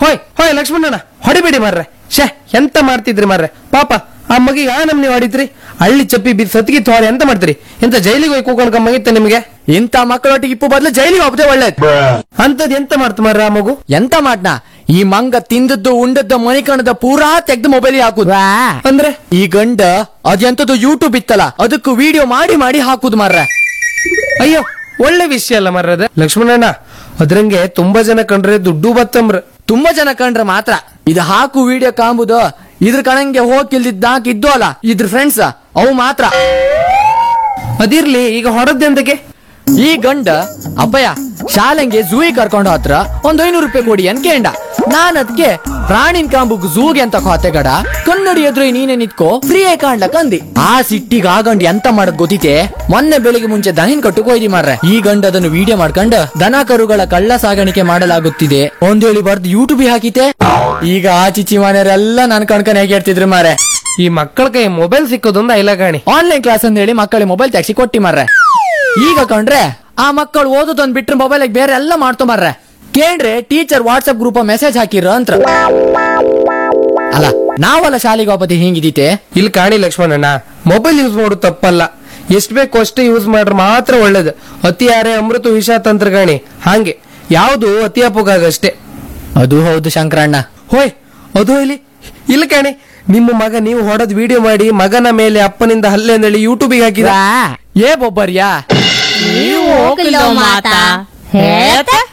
ಹೋಯ್ ಹೋಯ್ ಲಕ್ಷ್ಮಣಣ್ಣ ಹೊಡಿಬೇಡಿ ಮಾರ್ರೆ. ಶೇ ಎಂತ ಮಾಡ್ತಿದ್ರಿ ಮಾರ್ರೆ, ಪಾಪ ಆ ಮಗಿಗೆ ಆ ನಮ್ನಿ ಹೊಡಿತ್ರಿ. ಹಳ್ಳಿ ಚಪ್ಪಿ ಬಿದ್ದು ಸತ್ಗಿ ತೋರಿ ಎಂತ ಮಾಡ್ತೀರಿ? ಎಂತ ಜೈಲಿಗೆ ಹೋಗಿ ಕೂಕೊಂಡ್ ಕಮ್ಮಾಗಿತ್ತ ನಿಮ್ಗೆ? ಇಂತ ಮಕ್ಕಳೊಟ್ಟಿಗೆ ಇಪ್ಪು ಬದಲು ಜೈಲಿಗೆ ಹೋಗ್ತೇ ಒಳ್ಳೇದು. ಅಂತದ್ ಎಂತ ಮಾಡ್ತ ಮಾರ್ರೆ ಆ ಮಗು? ಎಂತ ಮಾಡ್ನ ಈ ಮಂಗ ತಿಂದದ್ದು ಉಂಡದ್ದು ಮಣಿಕಣದ ಪೂರಾ ತೆಗ್ದು ಮೊಬೈಲ್ ಹಾಕುದು. ಅಂದ್ರೆ ಈ ಗಂಡ ಅದೆಂತದ್ದು ಯೂಟ್ಯೂಬ್ ಇತ್ತಲ್ಲ ಅದಕ್ಕೂ ವಿಡಿಯೋ ಮಾಡಿ ಮಾಡಿ ಹಾಕುದು ಮಾರ್ರೆ. ಅಯ್ಯೋ ಒಳ್ಳೆ ವಿಷಯ ಅಲ್ಲ ಮಾರ್ರದ ಲಕ್ಷ್ಮಣಣ್ಣ. ಅದ್ರಂಗೆ ತುಂಬಾ ಜನ ಕಂಡ್ರೆ ದುಡ್ಡು ಬತ್ತಂಬ್ರ. ತುಂಬಾ ಜನ ಕಂಡ್ರೆ ಮಾತ್ರ ಇದು ಹಾಕು ವಿಡಿಯೋ ಕಾಂಬುದು. ಇದ್ರ ಕಣಂಗೆ ಹೋಗಿಲ್ದಿದ್ದಾಕ ಇದ್ದು ಅಲ್ಲ ಇದ್ರ ಫ್ರೆಂಡ್ಸ್ ಅವು ಮಾತ್ರ. ಅದಿರ್ಲಿ, ಈಗ ಹೊರದ್ದೆಂತಕ್ಕೆ? ಈ ಗಂಡ ಅಪ್ಪಯ್ಯ ಶಾಲೆಂಗೆ ಝೂಗೆ ಕರ್ಕೊಂಡು ಹತ್ರ ಒಂದ್ 500 ರೂಪಾಯಿ ಕೊಡಿ ಅಂತ ಕೇಂಡ. ನಾನ್ ಅದಕ್ಕೆ ಪ್ರಾಣಿನ್ ಕಾಂಬುಗ್ ಝೂಗೆ ಅಂತ ಖಾತೆಗಡ ಕನ್ನಡಿ ಎದುರು ನೀನೆ ನಿತ್ಕೋ ಫ್ರೀಯೇ ಕಾಣ್ಲಕ್ ಅಂದಿ. ಆ ಸಿಟ್ಟಿಗೆ ಆ ಗಂಡ ಎಂತ ಮಾಡದ್ ಗೊತ್ತಿತೆ? ಮೊನ್ನೆ ಬೆಳಿಗ್ಗೆ ಮುಂಚೆ ದನಿನ್ ಕಟ್ಟುಕ್ ಹೋಯ್ದಿ ಮಾರ್ರೆ. ಈ ಗಂಡ ಅದನ್ನು ವಿಡಿಯೋ ಮಾಡ್ಕೊಂಡು ದನ ಕರುಗಳ ಕಳ್ಳ ಸಾಗಾಣಿಕೆ ಮಾಡಲಾಗುತ್ತಿದೆ ಒಂದೇಳಿ ಬರ್ದು ಯೂಟ್ಯೂಬ್ ಹಾಕಿತೆ. ಈಗ ಆ ಚಿಚ್ಚಿ ಮನೆಯವರೆಲ್ಲ ನನ್ ಕಣ್ಕನ್ ಹೇಗೆ ಹೇಳ್ತಿದ್ರು ಮಾರ್ರೆ. ಈ ಮಕ್ಕಳ ಕೈ ಮೊಬೈಲ್ ಸಿಕ್ಕೋದೊಂದು ಐಲಗಾಣಿ. ಆನ್ಲೈನ್ ಕ್ಲಾಸ್ ಅಂತ ಹೇಳಿ ಮಕ್ಕಳಿಗೆ ಮೊಬೈಲ್ ತೆಗ್ಸಿ ಕೊಟ್ಟಿ ಮಾರ್ರೆ. ಈಗ ಕಂಡ್ರೆ ಆ ಮಕ್ಕಳು ಓದೋದೊಂದ್ ಬಿಟ್ರೆ ಮೊಬೈಲ್ ಬೇರೆ ಎಲ್ಲ ಮಾಡ್ತೊ ಮಾರ್ರೆ. ಕೇಳ್ರೆ ಟೀಚರ್ ವಾಟ್ಸ್ಆಪ್ ಗ್ರೂಪ್ ಮೆಸೇಜ್ ಹಾಕಿರ ಅಂತ. ಅಲ್ಲ ನಾವಲ್ಲ ಶಾಲೆಗೆ ಹೋಗತಿ ಹಿಂಗಿದೀತೆ. ಇಲ್ಲಿ ಕಾಣಿ ಲಕ್ಷ್ಮಣಣ್ಣ, ಮೊಬೈಲ್ ಯೂಸ್ ಮಾಡೋದು ತಪ್ಪಲ್ಲ. ಎಷ್ಟ್ ಬೇಕು ಅಷ್ಟೇ ಯೂಸ್ ಮಾಡ್ರೆ ಮಾತ್ರ ಒಳ್ಳೇದು. ಅತಿ ಯಾರೇ ಅಮೃತ ವಿಷ ತಂತ್ರಗಾಣಿ ಹಾಗೆ ಯಾವ್ದು ಅತಿ ಅಪೋಗಾಗಷ್ಟೇ. ಅದು ಹೌದು ಶಂಕರಣ್ಣ. ಹೋಯ್ ಅದು ಇಲ್ಲಿ ಕಾಣಿ, ನಿಮ್ಮ ಮಗ ನೀವು ಹೊಡೆದ್ ವಿಡಿಯೋ ಮಾಡಿ ಮಗನ ಮೇಲೆ ಅಪ್ಪನಿಂದ ಹಲ್ಲೆ ಅಂದೇಳಿ ಯೂಟ್ಯೂಬಿಗೆ ಹಾಕಿದ. ಏ ಬೊಬ್ಬರ್ಯಾ ನೀವು ಹೋಗಿಲ್ಲ ಮಾತಾ ಹೇಳ್ತಾ